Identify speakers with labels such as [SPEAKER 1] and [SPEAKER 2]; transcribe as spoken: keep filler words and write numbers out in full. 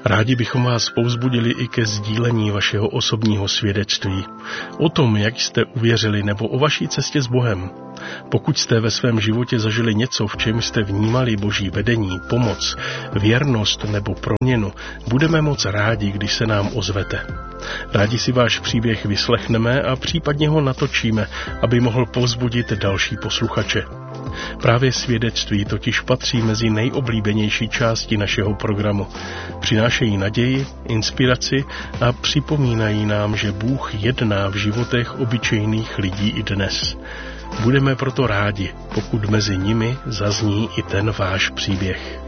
[SPEAKER 1] Rádi bychom vás povzbudili i ke sdílení vašeho osobního svědectví. O tom, jak jste uvěřili, nebo o vaší cestě s Bohem. Pokud jste ve svém životě zažili něco, v čem jste vnímali Boží vedení, pomoc, věrnost nebo proměnu, budeme moc rádi, když se nám ozvete. Rádi si váš příběh vyslechneme a případně ho natočíme, aby mohl povzbudit další posluchače. Právě svědectví totiž patří mezi nejoblíbenější části našeho programu. Přinášejí naději, inspiraci a připomínají nám, že Bůh jedná v životech obyčejných lidí i dnes. Budeme proto rádi, pokud mezi nimi zazní i ten váš příběh.